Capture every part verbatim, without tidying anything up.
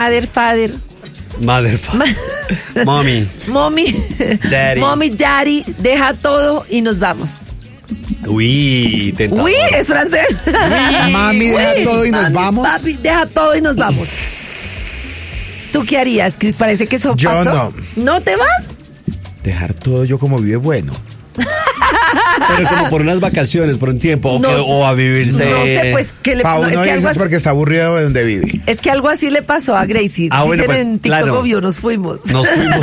Father, father. Mother, father. Mommy. Mommy. Daddy. Mommy, daddy, deja todo y nos vamos. Uy, tentador. Uy, es francés. Mami, deja Uy, todo y nos mami, vamos. Papi, deja todo y nos vamos. ¿Tú qué harías, Cris? Parece que eso Yo pasó. no. ¿No te vas? Dejar todo yo como vive bueno. Pero como por unas vacaciones, por un tiempo, o, No que, o a vivirse. No sé, pues, que le Pa' no, uno es que irse algo es así, porque está aburrido de donde vive. es que algo así le pasó a Gracie. Ah, bueno, Dicen pues, en TikTok, claro. obvio, nos fuimos. Nos fuimos.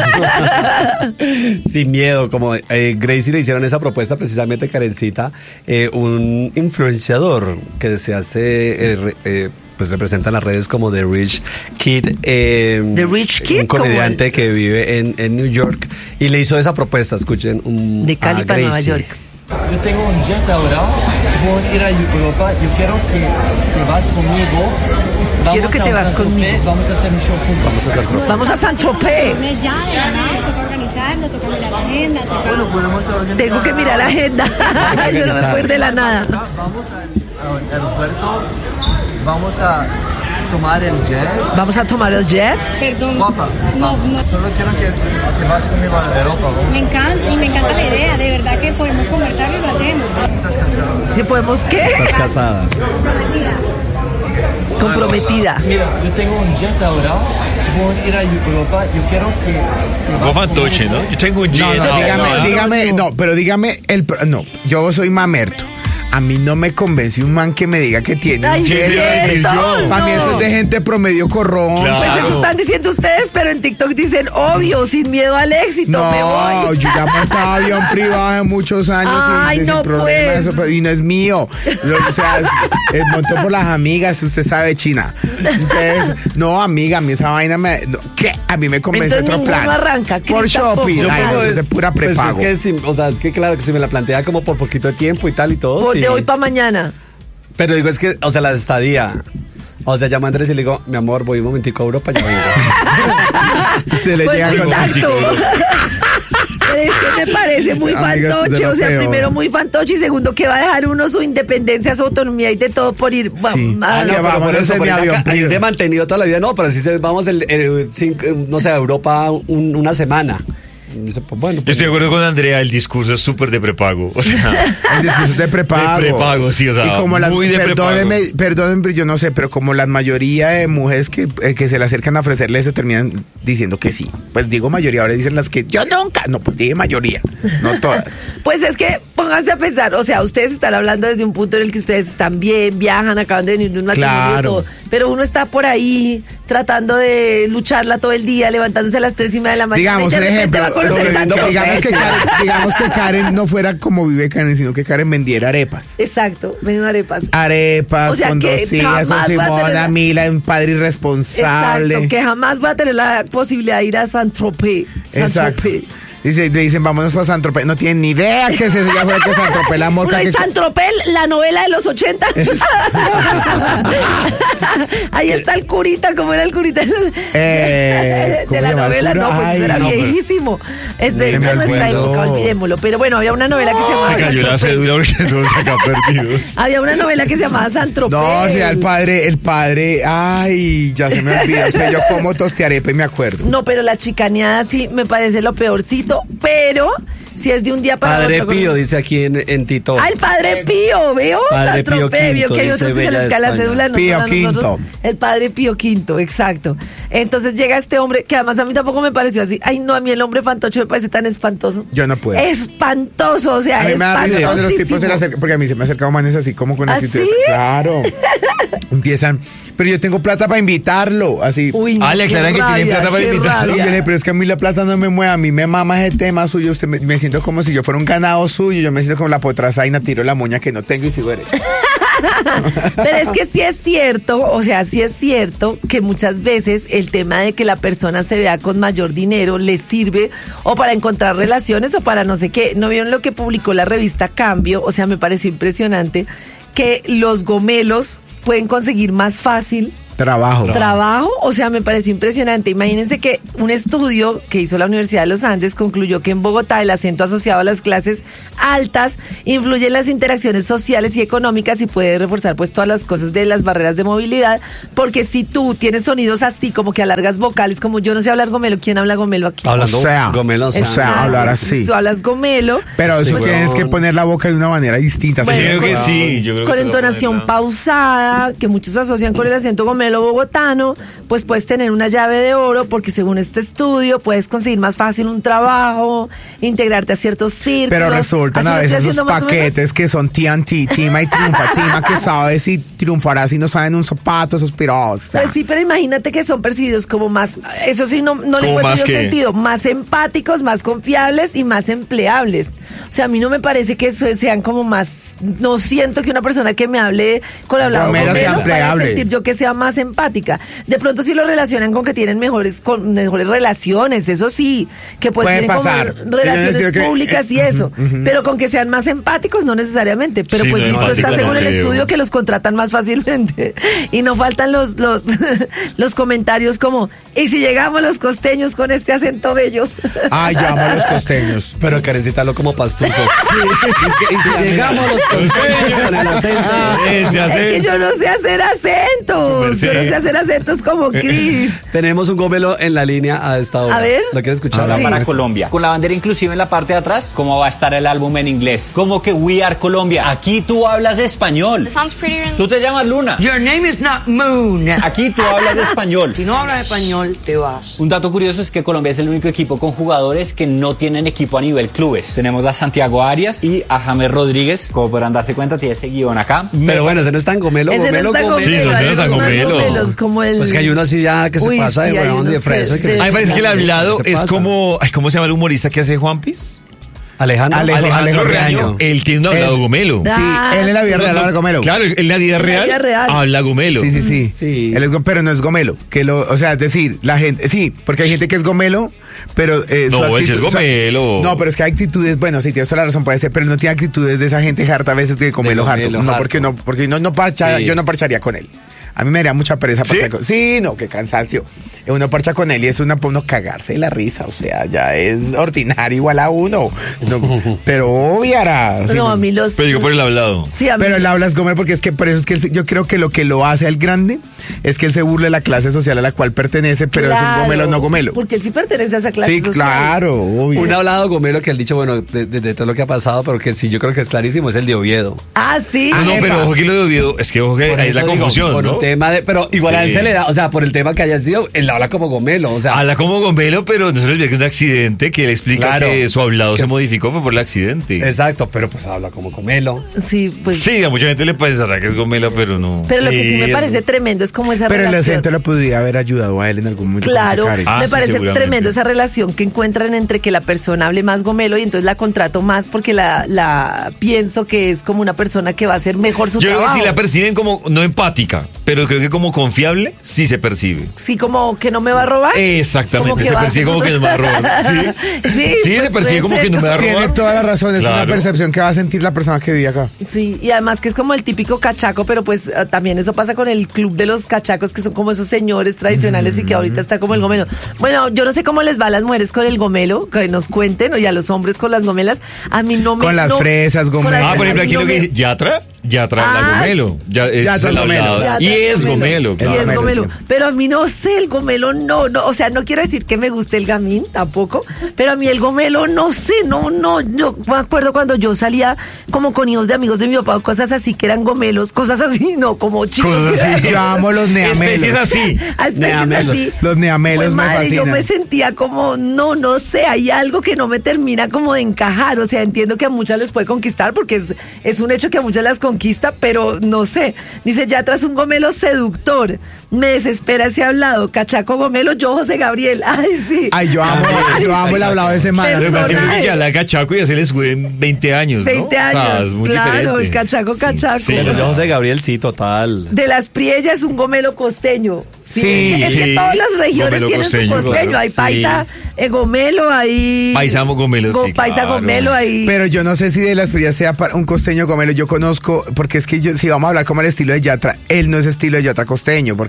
Sin miedo, como eh, Gracie le hicieron esa propuesta precisamente, Karencita, eh, un influenciador que se hace, eh, re- eh, pues se presenta en las redes como The Rich Kid. Eh, The Rich Kid, un comediante como el- que vive en, en New York, y le hizo esa propuesta, escuchen. Un, De Cali a para Nueva Gracie. York. Yo tengo un jet ahora, vamos a ir a Europa, yo quiero que te vas conmigo. Vamos Quiero que a te vas Saint-Tropez, conmigo. Vamos a hacer un show juntos. Vamos a hacer otro. Vamos a Saint-Tropez. Me llama, de la nada, toca organizarlo, toca mirar la agenda, toca... Bueno, podemos organizar. Tengo que mirar la agenda. Yo no me puedo ir de la nada. Vamos al, al aeropuerto, vamos a tomar el jet. Vamos a tomar el jet. Perdón. Guapa, No, no. solo quiero que, que vas conmigo a Europa. Vamos. Me encanta, y me encanta la idea, de verdad que podemos conversar y lo hacemos. ¿Qué podemos qué? Estás casada. Comprometida. Comprometida. Mira, yo tengo un jet ahora, vamos a ir a Europa, yo quiero que... que vas Go fantoche, conmigo. ¿no? Yo tengo un jet. No, no, ahora. dígame, dígame, no, pero dígame, el, pro- no, yo soy mamerto. A mí no me convence un man que me diga que tiene Ay, un jet. cierto, Para mí no. eso es de gente promedio corrón. Claro. Pues eso están diciendo ustedes, pero en TikTok dicen, obvio, sin miedo al éxito, me No, voy. yo ya montaba avión privado hace muchos años Ay, y, sin no, problema pues. eso, pero- y no es mío. Lo- o sea, eh, montó por las amigas, usted sabe, China. Entonces, no, amiga, a mí esa vaina me... no, ¿qué? A mí me convence Entonces otro ninguno plan. arranca, Por Cris shopping. tampoco. Ay, no, Pero eso es de pura pues prepago. es que, si- o sea, es que claro que si me la plantea como por poquito de tiempo y tal y todo. Por sí. de hoy para mañana. Pero digo, es que, o sea, la estadía. O sea, llamo a Andrés y le digo, mi amor, voy un momentico a Europa, ya vengo. Se le Pues llega con... exacto. Pero es que me parece muy Amigas, de fantoche, lo o sea, peor. primero muy fantoche y segundo que va a dejar uno su independencia, su autonomía y de todo por ir. Sí. Bueno, Ah, a- no, pero vamos, por ese eso, es por mi ir avión acá, privado. ir de mantenido toda la vida, no, pero si se, vamos, el, el, cinco- no sé, a Europa un- una semana. Y dice, pues, bueno, Yo pues, estoy de acuerdo con Andrea, el discurso es súper de prepago. O sea, El discurso de prepago. De prepago, sí, o sea, y como las, muy de perdónenme, prepago. perdónenme, yo no sé, pero como la mayoría de mujeres que, eh, que se le acercan a ofrecerle eso terminan diciendo que sí. Pues digo mayoría, ahora dicen las que yo nunca. No, pues dije mayoría, no todas. Pues es que pónganse a pensar, o sea, ustedes están hablando desde un punto en el que ustedes están bien, viajan, acaban de venir de un matrimonio y Claro. todo, pero uno está por ahí tratando de lucharla todo el día, levantándose a las tres y media de la mañana. Digamos y un de repente ejemplo, va a conocer sobreviviendo, Santo digamos, que Domingo. Karen, digamos que Karen no fuera como vive Karen, sino que Karen vendiera arepas. Exacto, ven arepas. Arepas, O sea, con que dos hijas, con jamás va a tener Simona la- Mila, un padre irresponsable. Exacto, que jamás va a tener la posibilidad de ir a Saint-Tropez. Exacto. Saint-Tropez. Dice, le dicen, vámonos para Saint-Tropez. No tienen ni idea que se ya fuera que Saint-Tropez, la Uno morca en que... Saint-Tropez, la novela de los ochenta. Ahí está el curita, ¿cómo era el curita? Eh, ¿cómo de la se llama el novela, cura? no, pues Ay, eso era no, pero- viejísimo. Es de, Se me de nuestra olvidó. época, olvidémoslo. Pero bueno, había una novela que se llamaba se cayó la Saint-Tropez. cédula porque todos acá perdidos. Había una novela que se llamaba Saint-Tropez. No, o sea, el padre, el padre, ay, ya se me olvidó. Es que yo como tostiarepa y me acuerdo. No, pero la chicaneada sí me parece lo peorcito, pero si es de un día para Padre otro. Pío, dice aquí en, en Tito. Ah, el Padre Pío, veo, Padre Pío Saint-Tropez, vio Quinto, que hay dice otros que se Bella les de cae la España. cédula. no, Pío no, a nosotros, Quinto. El Padre Pío Quinto, exacto. Entonces llega este hombre, que además a mí tampoco me pareció así. Ay, no, a mí el hombre fantoche me parece tan espantoso. Yo no puedo. Espantoso, o sea, A mí me da risa cuando los tipos se le espantosísimo. acercan, porque a mí se me acercan manes así como con ¿Ah, actitud. sí? Claro. Empiezan, pero yo tengo plata para invitarlo, así. Uy, no, Ah, le qué aclaran que tienen rabia, plata para qué invitarlo. Sí, rabia. yo le- pero es que a mí la plata no me mueve, a mí me mama ese tema suyo, usted me, me siento como si yo fuera un ganado suyo, yo me siento como la potrasaina, tiro la moña que no tengo y sigo derecho. Pero es que sí es cierto, o sea, sí es cierto que muchas veces el tema de que la persona se vea con mayor dinero le sirve o para encontrar relaciones o para no sé qué. ¿No vieron lo que publicó la revista Cambio? O sea, me pareció impresionante que los gomelos pueden conseguir más fácil Trabajo. Trabajo, o sea, me pareció impresionante. Imagínense que un estudio que hizo la Universidad de los Andes concluyó que en Bogotá el acento asociado a las clases altas influye en las interacciones sociales y económicas y puede reforzar pues todas las cosas de las barreras de movilidad, porque si tú tienes sonidos así como que alargas vocales, como yo no sé hablar gomelo, ¿quién habla gomelo aquí? Hablando O sea, gomelo, o sea, o sea, hablar así. Tú hablas gomelo. Pero eso Sí, tienes weón. que poner la boca de una manera distinta. Bueno, sí. Yo creo que con- sí, yo creo con que entonación ponerla. pausada, que muchos asocian con el acento gomelo bogotano, pues puedes tener una llave de oro, porque según este estudio puedes conseguir más fácil un trabajo, integrarte a ciertos círculos. Pero resultan ¿Así a lo veces estoy esos haciendo más o menos? paquetes que son T N T, Tima y Triunfa. Tima que sabe si triunfará si no saben un zapato, esos pirados. O sea, Pues sí, pero imagínate que son percibidos como más, eso sí, no, no le ¿Cómo encuentro más yo qué? sentido, más empáticos, más confiables y más empleables. O sea, a mí no me parece que eso sean como más, no siento que una persona que me hable con hablado Gomelo sea gomelo vaya a empleable. sentir yo que sea más empática. De pronto sí lo relacionan con que tienen mejores, con mejores relaciones, eso sí, que pues Puede tienen pasar. como Yo relaciones decía que- públicas y eso, pero con que sean más empáticos no necesariamente, pero Sí, pues no, visto está empáticos según no el creo. estudio que los contratan más fácilmente y no faltan los los los comentarios como, y si llegamos los costeños con este acento bello. Ay, yo amo a los costeños. Pero Karencita lo como pastuso. Es que- y si llegamos los costeños con el acento. Este Es que acento. yo no sé hacer acentos, yo no sé hacer acentos como Chris. Tenemos un gomelo en la línea a esta hora. A ver. ¿Lo quieres escuchar? Sí. Para Colombia. Con la bandera inclusive en la parte de atrás, ¿cómo va a estar el álbum en inglés? Como que We Are Colombia. Aquí tú hablas español. Sounds prettier in- Tú te llamas Luna. Your name is not Moon. Aquí tú hablas de español. Si no hablas español, te vas. Un dato curioso es que Colombia es el único equipo con jugadores que no tienen equipo a nivel clubes. Tenemos a Santiago Arias y a James Rodríguez. Como podrán darse cuenta, tiene ese guión acá. Pero bueno, ese no es tan gomelo, Ese no gomelo, está gomelo. Sí, no, no hay está unos gomelo. gomelos como el... Pues que hay uno así ya que se Uy, pasa sí, de hay huevón y de unos fresa. que- que- de- A mí me parece que el hablado ¿Qué te es pasa? como, ay, ¿cómo se llama el humorista que hace Juanpis? Alejandro. Alejo- Alejandro Alejo Reaño. Reaño. Él tiene un hablado Es- gomelo. Sí, Ah, él en la vida No, real no, habla gomelo. Claro, en la vida En la real, vida real. habla gomelo. Sí, sí, sí. Sí. Él es go- pero no es gomelo. Que lo, o sea, es decir, la gente, sí, porque hay gente que es gomelo, pero eh, su No, él sí es actitud- o sea, gomelo. no, pero es que hay actitudes, bueno, sí, tienes toda la razón, puede ser, pero él no tiene actitudes de esa gente harta a veces de gomelo De harto. gomelo No, harto. porque no, porque no, no parcha, Sí. yo no parcharía con él. A mí me daría mucha pereza ¿Sí? parchar con Sí, no, qué cansancio. Uno parcha con él y es una para uno cagarse de la risa, o sea, ya es ordinario igual a uno. No, pero obviará. sí, No, a mí los... Pero digo por el hablado. Sí, a mí... Pero él habla es gomelo porque es que por eso es que él se- yo creo que lo que lo hace al grande es que él se burla de la clase social a la cual pertenece, pero es un Claro, gomelo no gomelo. Porque él sí pertenece a esa clase Sí, social. claro, obvio. Un hablado gomelo que él dicho, bueno, de, de- de todo lo que ha pasado, pero que sí, yo creo que es clarísimo, es el de Oviedo. Ah, sí. Ah, No, epa. pero ojo que lo de Oviedo, es que ojo que Por ahí es la eso digo, confusión, por ¿no? un tema de, pero igual a él Sí. se le da, o sea, por el tema que haya sido, él habla como gomelo, o sea. Habla como gomelo, pero no se le olvide que es un accidente, que él explica Claro. que su hablado Que- se modificó fue por el accidente. Exacto, pero pues habla como gomelo. Sí, pues... Sí, a mucha gente le pensará que es gomelo, pero no. Pero lo que sí me Sí, parece eso. tremendo es como esa Pero el relación. acento le podría haber ayudado a él en algún momento. con Claro, esa cara. Ah, me sí, parece seguramente. tremendo esa relación que encuentran entre que la persona hable más gomelo y entonces la contrato más porque la, la pienso que es como una persona que va a hacer mejor su Yo creo que trabajo. si la perciben como no empática, pero creo que como confiable, sí se percibe. Sí, como que no me va a robar. Exactamente, Como que se va a percibe hacer como su- que no me va a robar. Sí, Sí, sí pues se percibe puede como ser, que no me va a robar. Tiene toda la razón, es una Claro. percepción que va a sentir la persona que vive acá. Sí, y además que es como el típico cachaco, pero pues eh, también eso pasa con el club de los cachacos, que son como esos señores tradicionales y que ahorita está como el gomelo. Bueno, yo no sé cómo les va a las mujeres con el gomelo, que nos cuenten, o y a los hombres con las gomelas. A mí no me... Con las no- fresas, con gomelo. las Ah, por ejemplo, fresas aquí no lo que me- dice Yatra, Yatra Ah, habla gomelo. Ya, es Yatra es el gomelo. hablado. Ya, Y ya, es gomelo, Y claro. es Gomelo, gomelo. sí. Pero a mí no sé, el gomelo no, no, o sea, no quiero decir que me guste el gamín, tampoco, pero a mí el gomelo no sé, no, no, yo me acuerdo cuando yo salía como con hijos de amigos de mi papá, cosas así que eran gomelos, cosas así, no, como chicos. Cosas que así. Yo amo los neamelos. Especies así. a especies Neamelos. así. Los neamelos Pues, me madre, yo fascinan. me sentía como, no, no sé, hay algo que no me termina como de encajar. O sea, entiendo que a muchas les puede conquistar porque es, es un hecho que a muchas las conquista, pero no sé. Dice, ya tras un gomelo seductor, me desespera ese hablado. Cachaco gomelo, yo José Gabriel. Ay, sí. Ay, yo amo, yo amo el hablado de semana. Lo que pasa es Personaje. que habla cachaco y ya se les sube en veinte años, ¿no? veinte O sea, años, es muy claro, diferente. el cachaco, cachaco. sí, Pero no. yo José Gabriel sí, total. De las Priellas es un gomelo costeño. Sí, Sí, es, que- es que sí. todas las regiones Gomelo tienen su costeño, costeño. claro. Hay Sí. paisa, eh, gomelo, hay. Paisa gomelo, sí, Paisa claro. gomelo, hay. Pero yo no sé si de las frías sea para un costeño gomelo. Yo conozco, porque es que yo, si vamos a hablar como el estilo de Yatra, él no es estilo de Yatra costeño, porque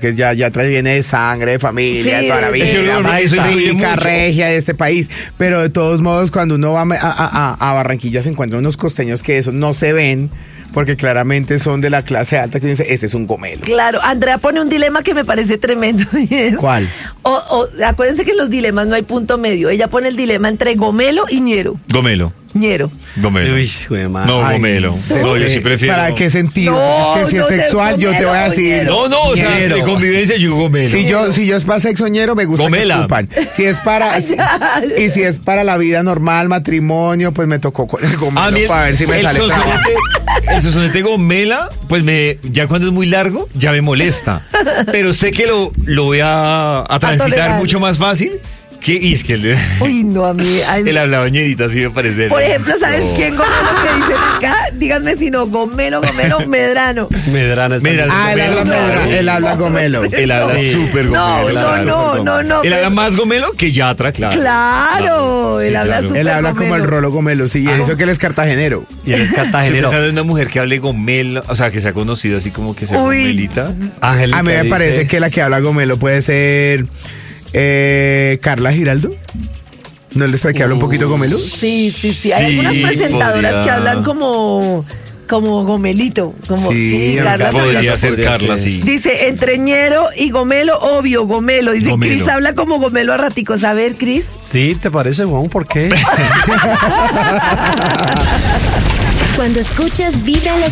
que ya, ya trae, viene de sangre, de familia, Sí, de toda la vida, ese olor, la eso influye rica, mucho. regia de este país. Pero de todos modos, cuando uno va a, a, a, a Barranquilla se encuentran unos costeños que esos no se ven, porque claramente son de la clase alta, que dice, ese es un gomelo. Claro, Andrea pone un dilema que me parece tremendo. Y es, ¿Cuál? O, o, acuérdense que en los dilemas no hay punto medio. Ella pone el dilema entre gomelo y ñero. Gomelo. Ñero. Gomelo. Uy, güey, madre. No, Ay, gomelo. No, yo sí prefiero. ¿Para qué sentido? No, es que si no es te sexual, yo te voy a gomelo, decir. ñero. No, no, o sea, Ñero. de convivencia yo gomelo. Si yo, si yo es para sexoñero, me gusta Gomela. que escupan. Si es para, y si es para la vida normal, matrimonio, pues me tocó con el gomelo A mí el, para ver si me el sale trabajo. sonsonete, el sonsonete gomela, pues me, ya cuando es muy largo, ya me molesta. Pero sé que lo, lo voy a, a transitar tolerar. mucho más fácil. Que, y es que el, Uy, no, a mí. a mí- el habladoñerita sí me parece. por ejemplo, ¿sabes hermoso. quién gomelo que dicen acá? Díganme si no, gomelo, gomelo, medrano. Medrano está Medrano. bien. Ah, él habla, Gomelo, medra- claro. él habla gomelo. Él habla Sí. súper No, gomelo. no, claro. no, no, no. Él pero- habla más gomelo que Yatra, claro. Claro, él Sí, habla claro. súper Él habla como gomelo. el rolo gomelo, sí, y eso que él es cartagenero. Y él es Estoy cartagenero. pensando en una mujer que hable gomelo, o sea, que sea conocida así como que sea Uy. gomelita. Angélica A mí me dice- parece que la que habla gomelo puede ser eh, Carla Giraldo. ¿No les parece que habla un poquito gomelo? Sí, sí, sí. Hay Sí, algunas presentadoras podría- que hablan como, como gomelito. Como, Sí, sí, aunque Carla Podría Fernanda. ser podría Carla, ser. sí. Dice, entre ñero y gomelo, obvio, gomelo. Dice, Gomelo. Cris habla como gomelo a raticos. A ver, Cris. Sí, ¿te parece, Juan? ¿Por qué? Cuando escuchas Vibra en las